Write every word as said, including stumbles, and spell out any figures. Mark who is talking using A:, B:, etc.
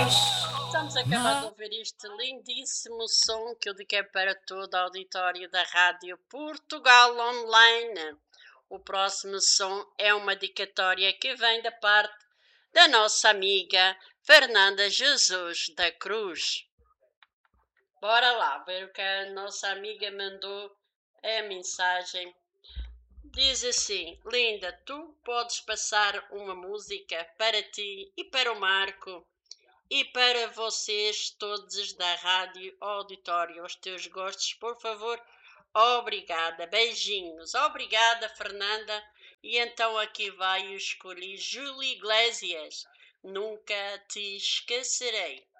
A: Estamos a acabar de ouvir este lindíssimo som que eu dediquei para todo o auditório da Rádio Portugal Online. O próximo som é uma dedicatória que vem da parte da nossa amiga Fernanda Jesus da Cruz. Bora lá ver o que a nossa amiga mandou a mensagem. Diz assim: Linda, tu podes passar uma música para ti e para o Marco e para vocês todos da Rádio Auditório, aos teus gostos, por favor. Obrigada, beijinhos. Obrigada, Fernanda. E então aqui vai, eu escolhi Júlio Iglesias. Nunca te esquecerei.